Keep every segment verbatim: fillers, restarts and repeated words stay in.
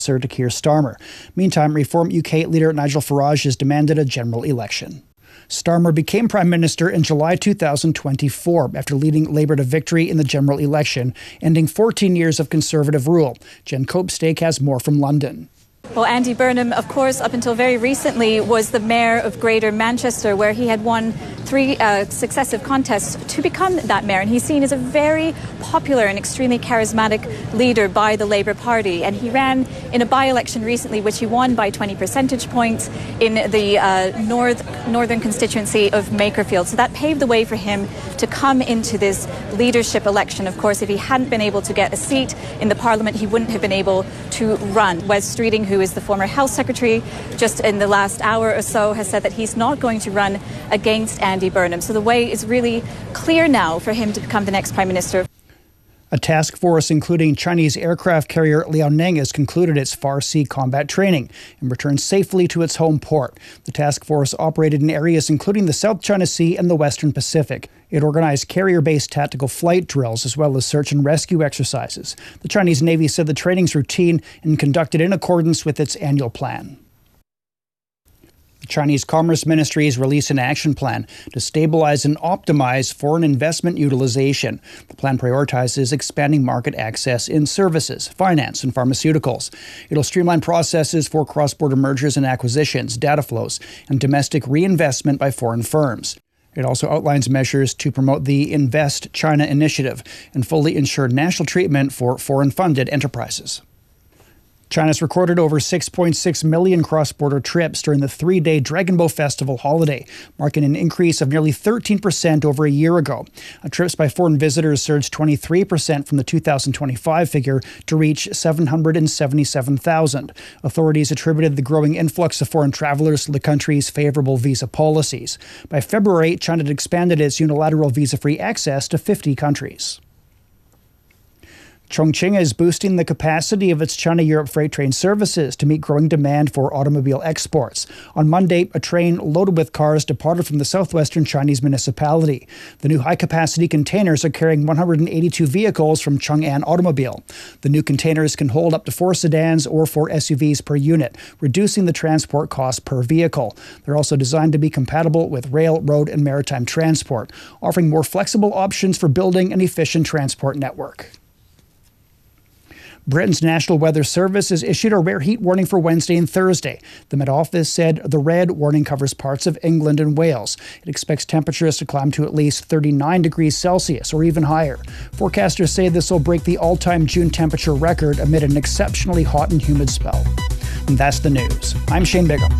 to Keir Starmer. Meantime, Reform U K leader Nigel Farage has demanded a general election. Starmer became Prime Minister in July two thousand twenty-four after leading Labour to victory in the general election, ending fourteen years of Conservative rule. Jen Copestake has more from London. Well, Andy Burnham, of course, up until very recently was the mayor of Greater Manchester, where he had won three uh, successive contests to become that mayor. And he's seen as a very popular and extremely charismatic leader by the Labour Party. And he ran in a by-election recently, which he won by twenty percentage points in the uh, north, northern constituency of Makerfield. So that paved the way for him to come into this leadership election. Of course, if he hadn't been able to get a seat in the Parliament, he wouldn't have been able to run. Wes Streeting, who is the former Health Secretary, just in the last hour or so has said that he's not going to run against Andy Burnham. So the way is really clear now for him to become the next Prime Minister. A task force including Chinese aircraft carrier Liaoning has concluded its Far Sea combat training and returned safely to its home port. The task force operated in areas including the South China Sea and the Western Pacific. It organized carrier-based tactical flight drills as well as search and rescue exercises. The Chinese Navy said the training's routine and conducted in accordance with its annual plan. The Chinese Commerce Ministry has released an action plan to stabilize and optimize foreign investment utilization. The plan prioritizes expanding market access in services, finance, and pharmaceuticals. It'll streamline processes for cross-border mergers and acquisitions, data flows, and domestic reinvestment by foreign firms. It also outlines measures to promote the Invest China initiative and fully ensure national treatment for foreign-funded enterprises. China's recorded over six point six million cross-border trips during the three-day Dragon Boat Festival holiday, marking an increase of nearly thirteen percent over a year ago. Uh, trips by foreign visitors surged twenty-three percent from the two thousand twenty-five figure to reach seven hundred seventy-seven thousand. Authorities attributed the growing influx of foreign travelers to the country's favorable visa policies. By February, China had expanded its unilateral visa-free access to fifty countries. Chongqing is boosting the capacity of its China-Europe freight train services to meet growing demand for automobile exports. On Monday, a train loaded with cars departed from the southwestern Chinese municipality. The new high-capacity containers are carrying one hundred eighty-two vehicles from Chang'an Automobile. The new containers can hold up to four sedans or four S U Vs per unit, reducing the transport cost per vehicle. They're also designed to be compatible with rail, road, and maritime transport, offering more flexible options for building an efficient transport network. Britain's National Weather Service has issued a rare heat warning for Wednesday and Thursday. The Met Office said the red warning covers parts of England and Wales. It expects temperatures to climb to at least thirty-nine degrees Celsius or even higher. Forecasters say this will break the all-time June temperature record amid an exceptionally hot and humid spell. And that's the news. I'm Shane Bigham.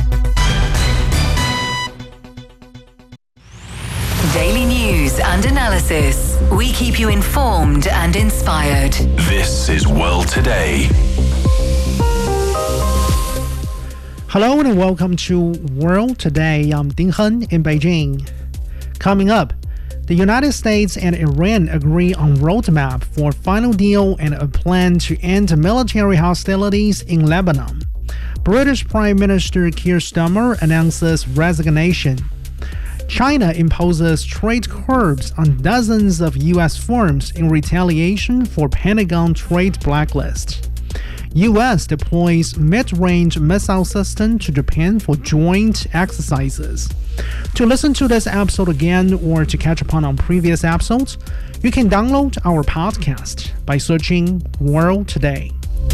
Daily news and analysis. We keep you informed and inspired. This is World Today. Hello and welcome to World Today. I'm Ding Hen in Beijing. Coming up, the United States and Iran agree on roadmap for final deal and a plan to end military hostilities in Lebanon. British Prime Minister Keir Starmer announces resignation. China imposes trade curbs on dozens of U S firms in retaliation for Pentagon trade blacklist. U S deploys mid-range missile system to Japan for joint exercises. To listen to this episode again or to catch up on previous episodes, you can download our podcast by searching World Today.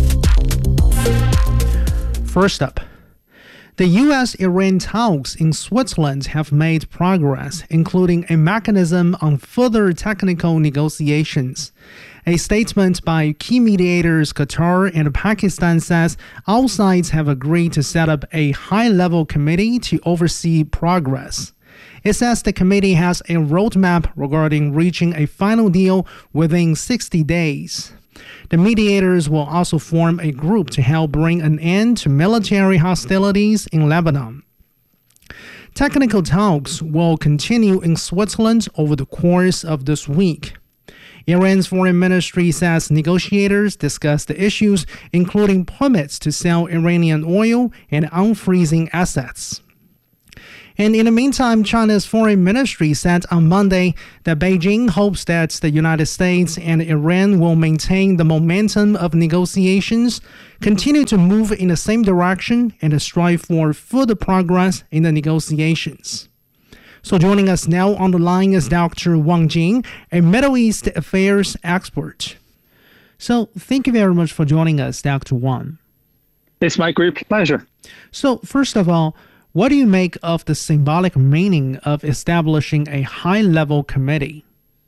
First up, the U S Iran talks in Switzerland have made progress, including a mechanism on further technical negotiations. A statement by key mediators Qatar and Pakistan says all sides have agreed to set up a high-level committee to oversee progress. It says the committee has a roadmap regarding reaching a final deal within sixty days. The mediators will also form a group to help bring an end to military hostilities in Lebanon. Technical talks will continue in Switzerland over the course of this week. Iran's foreign ministry says negotiators discussed the issues, including permits to sell Iranian oil and unfreezing assets. And in the meantime, China's foreign ministry said on Monday that Beijing hopes that the United States and Iran will maintain the momentum of negotiations, continue to move in the same direction, and strive for further progress in the negotiations. So joining us now on the line is Doctor Wang Jing, a Middle East affairs expert. So thank you very much for joining us, Doctor Wang. It's my great pleasure. So first of all, what do you make of the symbolic meaning of establishing a high-level committee?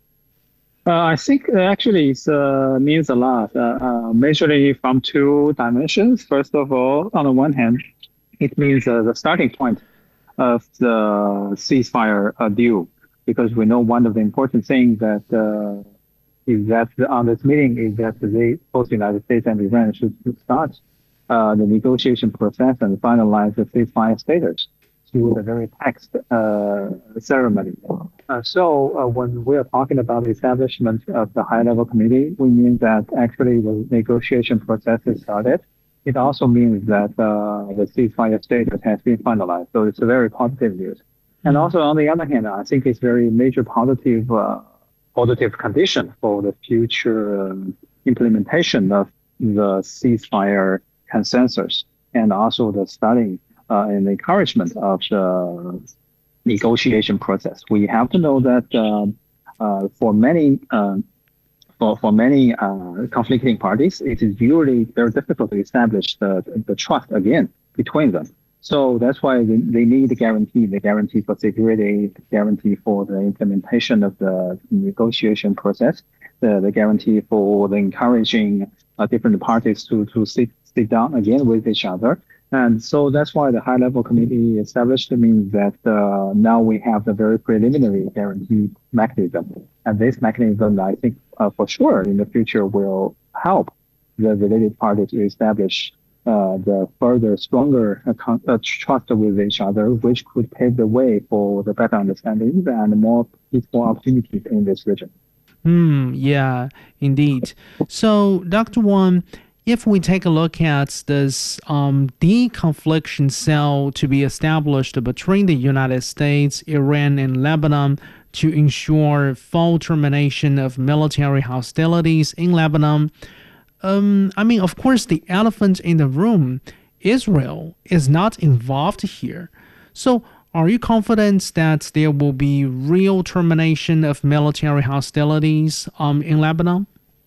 Uh, I think uh, actually it uh, means a lot, uh, uh, majorly from two dimensions. First of all, on the one hand, it means uh, the starting point of the ceasefire uh, deal, because we know one of the important things that uh, is that on this meeting is that they, both the United States and Iran should start Uh, the negotiation process and finalize the ceasefire status through the very text uh, ceremony. Uh, so uh, when we are talking about the establishment of the high-level committee, we mean that actually the negotiation process is started. It also means that uh, the ceasefire status has been finalized. So it's a very positive news. And also on the other hand, I think it's very major positive, uh, positive condition for the future um, implementation of the ceasefire consensus, and also the studying uh, and encouragement of the negotiation process. We have to know that uh, uh, for many uh, for for many uh, conflicting parties, it is usually very difficult to establish the the trust again between them. So that's why they, they need the guarantee, the guarantee for security, the guarantee for the implementation of the negotiation process, the, the guarantee for the encouraging uh, different parties to to sit sit down again with each other. And so that's why the high-level committee established means that uh, now we have the very preliminary guarantee mechanism. And this mechanism, I think, uh, for sure in the future will help the related parties to establish uh, the further stronger uh, con- uh, trust with each other, which could pave the way for the better understanding and more peaceful opportunities in this region. Hmm, yeah, indeed. So, Doctor Wang, if we take a look at this um, deconfliction cell to be established between the United States, Iran, and Lebanon to ensure full termination of military hostilities in Lebanon, um, I mean, of course, the elephant in the room, Israel, is not involved here. So are you confident that there will be real termination of military hostilities um, in Lebanon?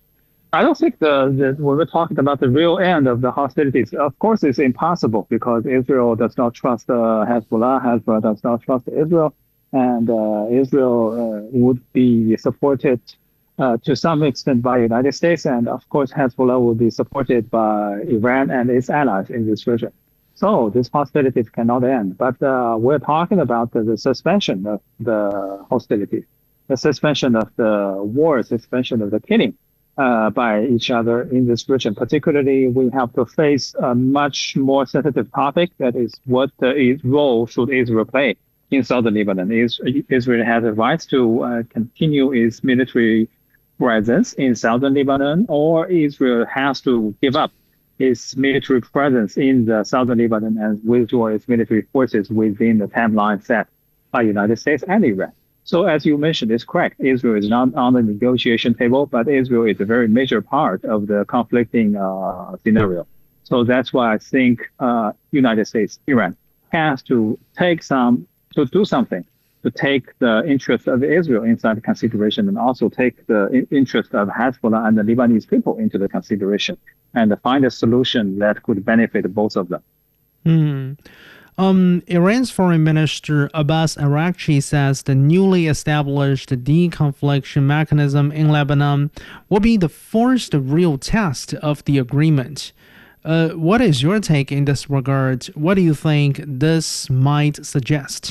I don't think the, the when we're talking about the real end of the hostilities, of course, it's impossible because Israel does not trust uh, Hezbollah. Hezbollah does not trust Israel, and uh, Israel uh, would be supported uh, to some extent by the United States, and of course, Hezbollah will be supported by Iran and its allies in this region. So these hostilities cannot end. But uh, we're talking about the, the suspension of the hostilities, the suspension of the war, suspension of the killing Uh, by each other in this region. Particularly, we have to face a much more sensitive topic, that is what uh, role should Israel play in southern Lebanon. Is, Israel has a right to uh, continue its military presence in southern Lebanon, or Israel has to give up its military presence in the southern Lebanon and withdraw its military forces within the timeline set by the United States and Iran. So as you mentioned, it's correct. Israel is not on the negotiation table, but Israel is a very major part of the conflicting uh, scenario. So that's why I think uh, United States, Iran has to take some, to do something, to take the interest of Israel inside consideration, and also take the interest of Hezbollah and the Lebanese people into the consideration, and find a solution that could benefit both of them. Hmm. Um, Iran's Foreign Minister Abbas Araghchi says the newly established deconfliction mechanism in Lebanon will be the first real test of the agreement. Uh, what is your take in this regard? What do you think this might suggest?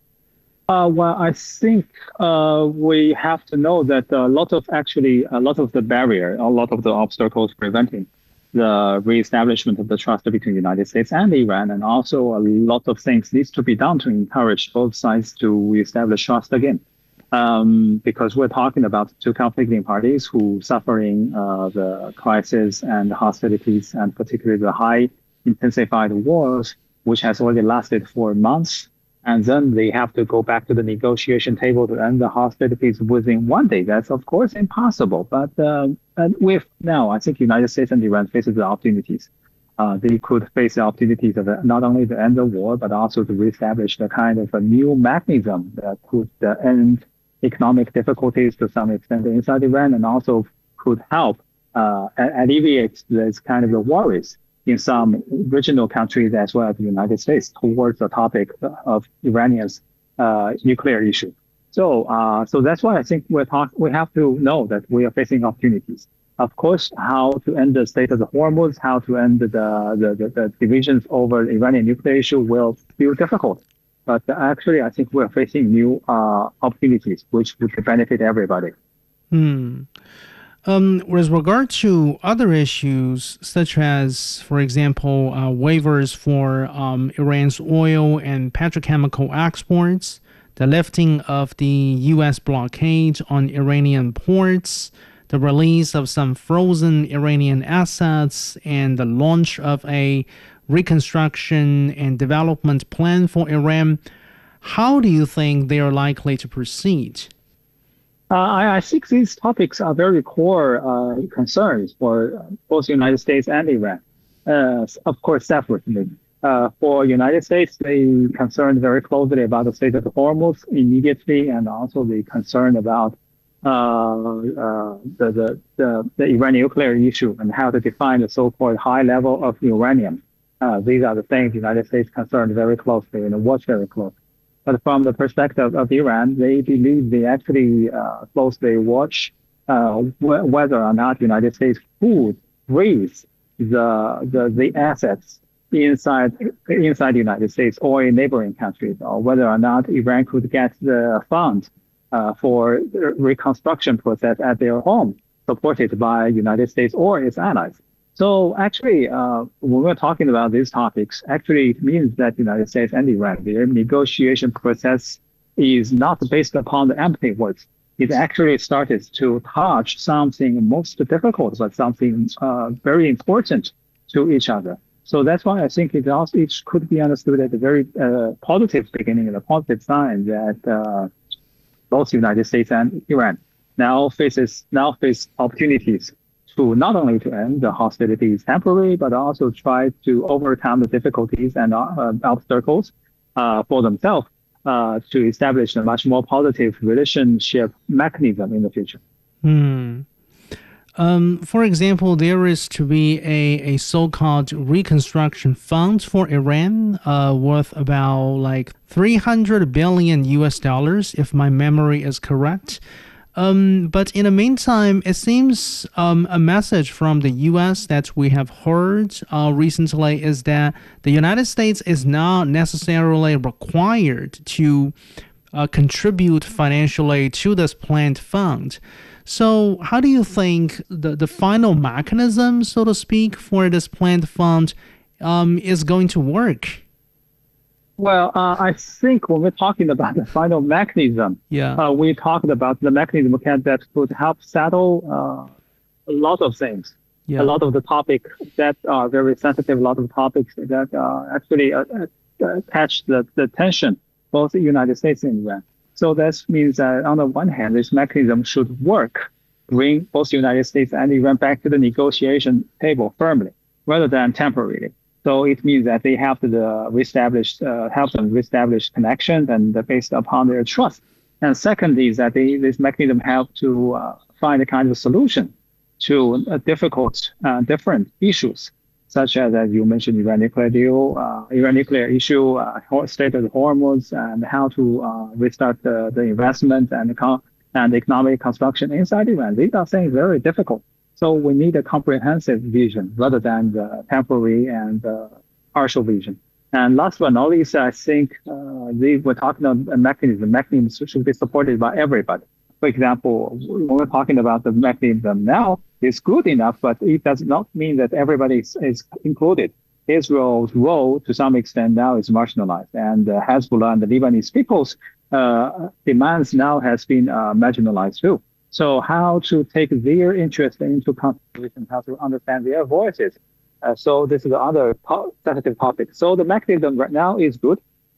Uh, well, I think uh, we have to know that a lot of actually a lot of the barrier, a lot of the obstacles preventing the reestablishment of the trust between the United States and Iran, and also a lot of things needs to be done to encourage both sides to reestablish trust again. Um, because we're talking about two conflicting parties who suffering uh, the crisis and the hostilities, and particularly the high intensified wars, which has already lasted for months and then they have to go back to the negotiation table to end the hostilities within one day. That's of course impossible. But uh, and with now, I think United States and Iran faces the opportunities. Uh, they could face the opportunities of uh, not only to end the war, but also to reestablish the kind of a new mechanism that could uh, end economic difficulties to some extent inside Iran, and also could help uh, alleviate this kind of the worries in some regional countries as well as the United States towards the topic of Iranian's uh, nuclear issue. So, uh, so that's why I think we're talk- we have to know that we are facing opportunities. Of course, how to end the state of the Hormuz, how to end the, the, the, the divisions over the Iranian nuclear issue will feel difficult. But actually, I think we're facing new uh, opportunities, which would benefit everybody. Hmm. Um, with regard to other issues, such as, for example, uh, waivers for um, Iran's oil and petrochemical exports, the lifting of the U S blockade on Iranian ports, the release of some frozen Iranian assets, and the launch of a reconstruction and development plan for Iran, how do you think they are likely to proceed? Uh, I, I think these topics are very core uh, concerns for both the United States and Iran, uh, of course, separately. Uh, for United States, they concerned very closely about the state of the Hormuz immediately, and also the concern about uh, uh, the, the, the, the Iranian nuclear issue and how to define the so-called high level of uranium. Uh, these are the things the United States concerned very closely and watch very closely. But from the perspective of Iran, they believe they actually uh, closely watch uh, wh- whether or not the United States could raise the, the the assets inside inside the United States or in neighboring countries, or whether or not Iran could get the funds uh, for the reconstruction process at their home, supported by the United States or its allies. So actually, uh, when we're talking about these topics, actually it means that the United States and Iran, their negotiation process is not based upon the empty words. It actually started to touch something most difficult, but something uh, very important to each other. So that's why I think it also it could be understood as a very uh, positive beginning and a positive sign that uh, both the United States and Iran now faces now face opportunities to not only to end the hostilities temporarily, but also try to overcome the difficulties and uh, obstacles uh, for themselves uh, to establish a much more positive relationship mechanism in the future. Hmm. Um, for example, there is to be a, a so-called reconstruction fund for Iran uh, worth about like three hundred billion U S dollars, if my memory is correct. Um, but in the meantime, it seems um, a message from the U S that we have heard uh, recently is that the United States is not necessarily required to uh, contribute financially to this planned fund. So how do you think the, the final mechanism, so to speak, for this planned fund um, is going to work? Well, uh, I think when we're talking about the final mechanism, yeah. uh, we talked about the mechanism that could help settle uh, a lot of things, yeah. a lot of the topics that are very sensitive, a lot of topics that uh, actually uh, uh, catch the, the attention, both the United States and Iran. So that means that on the one hand, this mechanism should work, bring both the United States and Iran back to the negotiation table firmly, rather than temporarily. So it means that they have to uh, reestablish, uh, help them reestablish connections and uh, based upon their trust. And second is that they, this mechanism help to uh, find a kind of solution to uh, difficult, uh, different issues, such as, as you mentioned, Iran nuclear deal, uh, Iran nuclear issue, uh, state of the Hormuz, and how to uh, restart the, the investment and the and economic construction inside Iran. These are things very difficult. So we need a comprehensive vision rather than the temporary and uh, partial vision. And last but not least, I think uh, they, we're talking about a mechanism. Mechanism should be supported by everybody. For example, when we're talking about the mechanism now, it's good enough, but it does not mean that everybody is, is included. Israel's role, to some extent, now is marginalized, and uh, Hezbollah and the Lebanese people's uh, demands now has been uh, marginalized too. So how to take their interest into consideration, how to understand their voices. Uh, so this is the other to- sensitive topic. So the mechanism right now is good.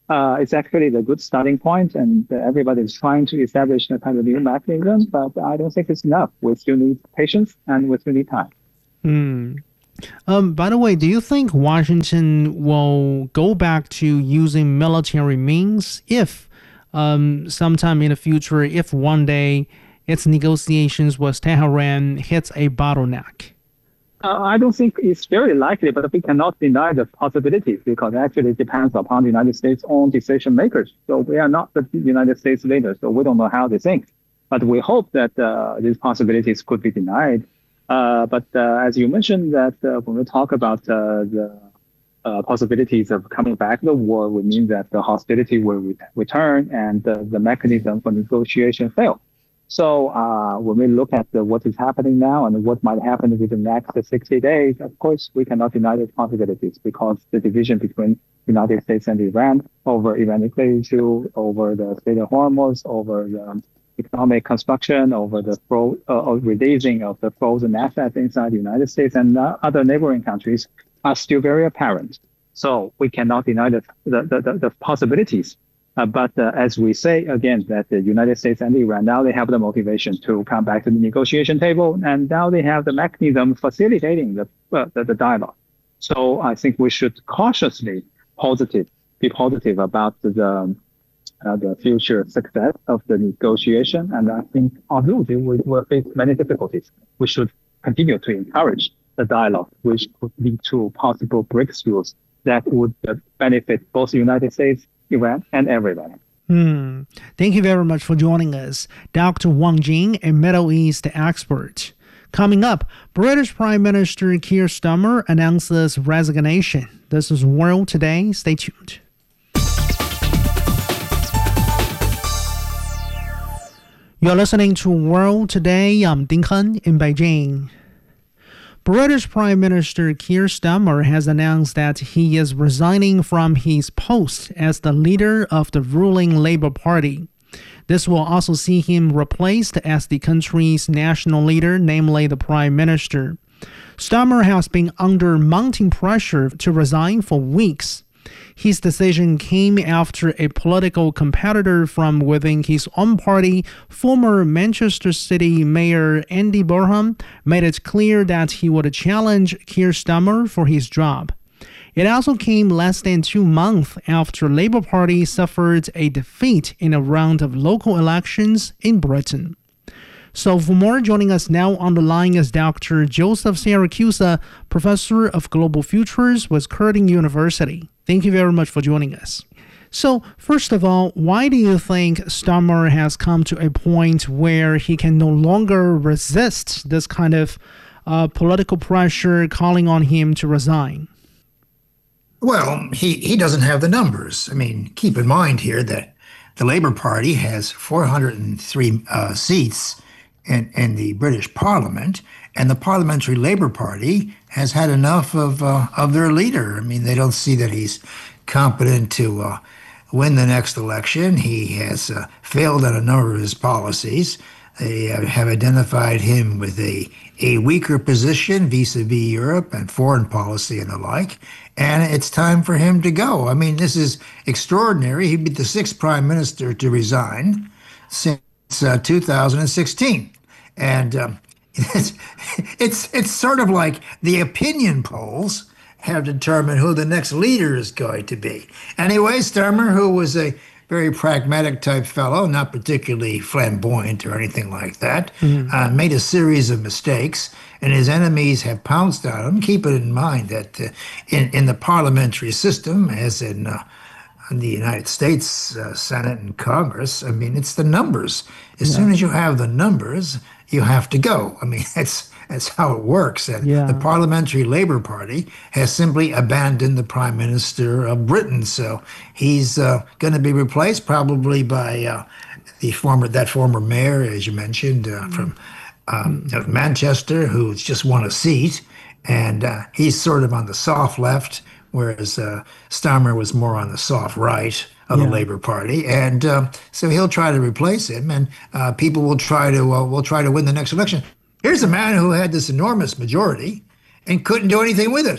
uh, it's actually the good starting point, and uh, everybody is trying to establish a kind of new mechanism, but I don't think it's enough. We still need patience and we still need time. Hmm. Um, by the way, do you think Washington will go back to using military means if um, sometime in the future, if one day its negotiations with Tehran hits a bottleneck? Uh, I don't think it's very likely, but we cannot deny the possibilities because actually it depends upon the United States' own decision makers. So we are not the United States leaders, so we don't know how they think. But we hope that uh, these possibilities could be denied. Uh, but uh, as you mentioned, that uh, when we talk about uh, the uh, possibilities of coming back to the war, we mean that the hostility will re- return and uh, the mechanism for negotiation fail. So uh, when we look at the, what is happening now and what might happen within the next sixty days, of course, we cannot deny these possibilities because the division between the United States and Iran over Iran nuclear issue, over the Strait of Hormuz, over the economic construction, over the fro- uh, releasing of the frozen assets inside the United States and uh, other neighboring countries are still very apparent. So we cannot deny the, the, the, the possibilities. Uh, but uh, as we say, again, that the United States and Iran, now they have the motivation to come back to the negotiation table, and now they have the mechanism facilitating the, uh, the, the dialogue. So I think we should cautiously positive, be positive about the, uh, the future success of the negotiation. And I think although they will, will face many difficulties, we should continue to encourage the dialogue, which could lead to possible breakthroughs that would uh, benefit both the United States, Iran, and everybody. Hmm. Thank you very much for joining us, Doctor Wang Jing, a Middle East expert. Coming up, British Prime Minister Keir Starmer announces resignation. This is World Today. Stay tuned. You're listening to World Today. I'm Ding Hen in Beijing. British Prime Minister Keir Starmer has announced that he is resigning from his post as the leader of the ruling Labour Party. This will also see him replaced as the country's national leader, namely the Prime Minister. Starmer has been under mounting pressure to resign for weeks. His decision came after a political competitor from within his own party, former Manchester City Mayor Andy Burnham, made it clear that he would challenge Keir Starmer for his job. It also came less than two months after Labour Party suffered a defeat in a round of local elections in Britain. So for more, joining us now on the line is Doctor Joseph Siracusa, Professor of Global Futures with Curtin University. Thank you very much for joining us. So, first of all, why do you think Starmer has come to a point where he can no longer resist this kind of uh, political pressure calling on him to resign? Well, he, he doesn't have the numbers. I mean, keep in mind here that the Labour Party has four hundred three uh, seats in, in the British Parliament, and the Parliamentary Labour Party has had enough of uh, of their leader. I mean, they don't see that he's competent to uh, win the next election. He has uh, failed on a number of his policies. They uh, have identified him with a, a weaker position vis-a-vis Europe and foreign policy and the like. And it's time for him to go. I mean, this is extraordinary. He'd be the sixth prime minister to resign since uh, two thousand sixteen. And um, it's, it's, it's sort of like the opinion polls have determined who the next leader is going to be. Anyway, Starmer, who was a very pragmatic type fellow, not particularly flamboyant or anything like that, mm-hmm. uh, made a series of mistakes, and his enemies have pounced on him. Keep it in mind that uh, in, in the parliamentary system, as in, uh, in the United States uh, Senate and Congress, I mean, it's the numbers. As yeah. soon as you have the numbers, you have to go. I mean, that's that's how it works. And yeah. the Parliamentary Labour Party has simply abandoned the Prime Minister of Britain. So he's uh, going to be replaced probably by uh, the former that former mayor, as you mentioned, uh, from um, of Manchester, who's just won a seat. And uh, he's sort of on the soft left, whereas uh, Starmer was more on the soft right of yeah. the Labour Party, and uh, so he'll try to replace him, and uh, people will try to uh, will try to win the next election. Here's a man who had this enormous majority and couldn't do anything with it.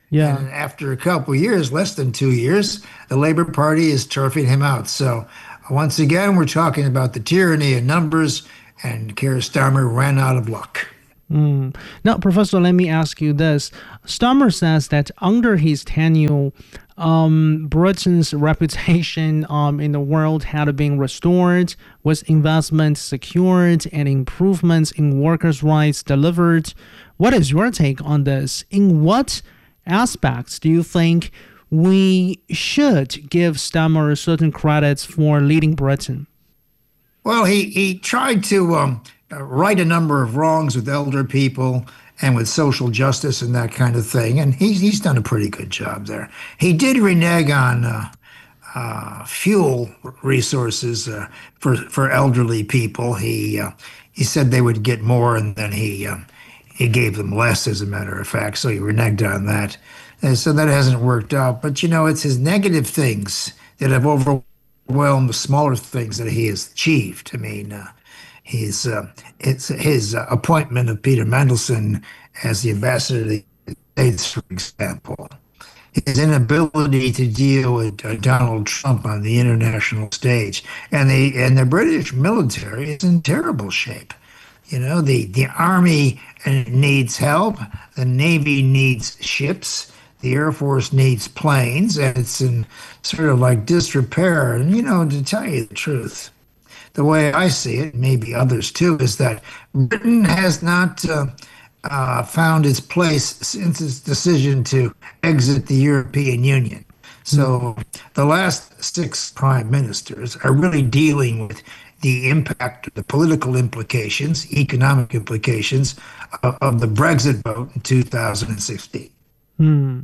Yeah. And after a couple of years, less than two years, the Labor Party is turfing him out. So once again, we're talking about the tyranny of numbers, and Keir Starmer ran out of luck. Mm. Now, Professor, let me ask you this. Starmer says that under his tenure, um, Britain's reputation um, in the world had been restored, with investment secured, and improvements in workers' rights delivered. What is your take on this? In what aspects do you think we should give Starmer certain credits for leading Britain? Well, he, he tried to um, right a number of wrongs with elder people and with social justice and that kind of thing, and he's, he's done a pretty good job there. He did renege on uh, uh, fuel resources uh, for, for elderly people. He, uh, he said they would get more, and then he... Uh, He gave them less, as a matter of fact, so he reneged on that. And so that hasn't worked out. But, you know, it's his negative things that have overwhelmed the smaller things that he has achieved. I mean, uh, his, uh, it's his uh, appointment of Peter Mandelson as the ambassador to the United States, for example. His inability to deal with uh, Donald Trump on the international stage. And the, and the British military is in terrible shape. You know, the, the Army needs help, the Navy needs ships, the Air Force needs planes, and it's in sort of like disrepair. And, you know, to tell you the truth, the way I see it, maybe others too, is that Britain has not uh, uh, found its place since its decision to exit the European Union. So the last six prime ministers are really dealing with the impact, the political implications, economic implications of, of the Brexit vote in two thousand sixteen. Hmm.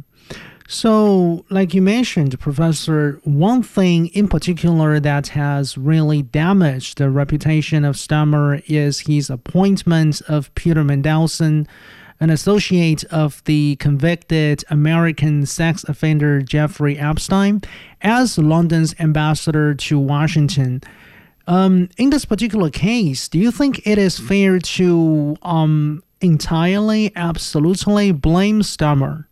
So, like you mentioned, Professor, one thing in particular that has really damaged the reputation of Starmer is his appointment of Peter Mandelson, an associate of the convicted American sex offender Jeffrey Epstein, as London's ambassador to Washington. Um, in this particular case, do you think it is fair to um, entirely, absolutely blame Starmer?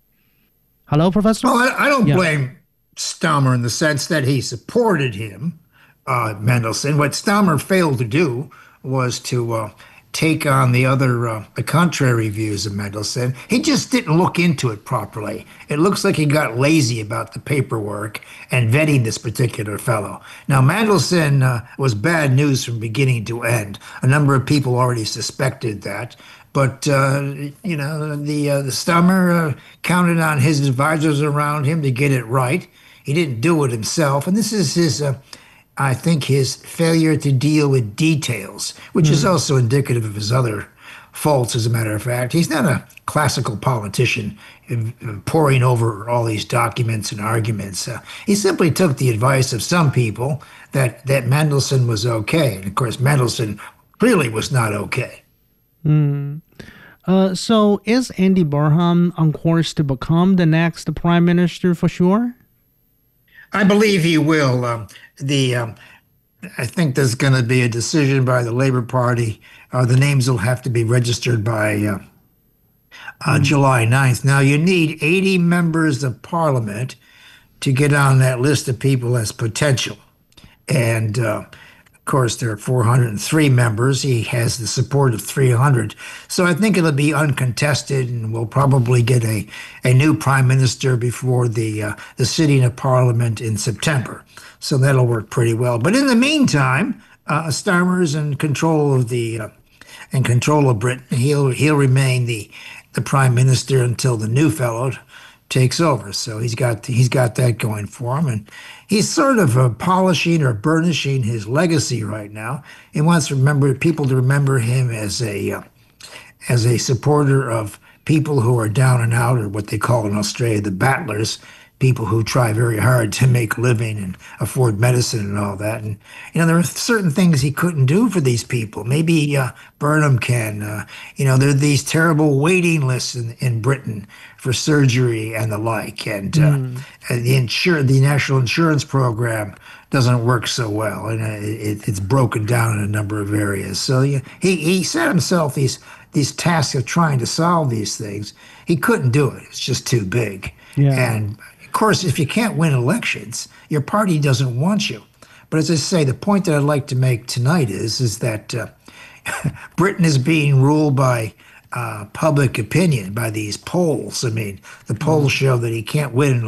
Hello, Professor? Well, I, I don't Yeah. blame Starmer in the sense that he supported him, uh, Mendelsohn. What Starmer failed to do was to uh, take on the other, uh, the contrary views of Mendelsohn. He just didn't look into it properly. It looks like he got lazy about the paperwork and vetting this particular fellow. Now, Mendelsohn uh, was bad news from beginning to end. A number of people already suspected that. But, uh, you know, the, uh, the Starmer uh, counted on his advisors around him to get it right. He didn't do it himself. And this is his... Uh, I think his failure to deal with details, which mm. is also indicative of his other faults, as a matter of fact. He's not a classical politician poring over all these documents and arguments. Uh, he simply took the advice of some people that, that Mendelsohn was okay. And, of course, Mendelsohn clearly was not okay. Mm. Uh, so is Andy Burnham on course to become the next prime minister for sure? I believe he will. Um, the um, I think there's going to be a decision by the Labour Party. Uh, the names will have to be registered by uh, uh, mm. July ninth. Now, you need eighty members of Parliament to get on that list of people as potential. And, uh, of course, there are four hundred three members. He has the support of three hundred. So I think it'll be uncontested, and we'll probably get a, a new prime minister before the uh, the sitting of Parliament in September. So that'll work pretty well. But in the meantime, uh, Starmer's in control of the uh, in control of Britain. He'll he'll remain the the prime minister until the new fellow takes over. So he's got he's got that going for him, and he's sort of uh, polishing or burnishing his legacy right now. He wants to remember people to remember him as a uh, as a supporter of people who are down and out, or what they call in Australia the battlers, people who try very hard to make a living and afford medicine and all that. And, you know, there are certain things he couldn't do for these people. Maybe uh, Burnham can. Uh, you know, there are these terrible waiting lists in, in Britain for surgery and the like. And, uh, mm. and the insur- the national insurance program doesn't work so well. And uh, it, it's broken down in a number of areas. So yeah, he, he set himself these these tasks of trying to solve these things, he couldn't do it. It's just too big. Yeah. And of course, if you can't win elections, your party doesn't want you. But as I say, the point that I'd like to make tonight is, is that uh, Britain is being ruled by uh, public opinion, by these polls. I mean, the polls show that he can't win an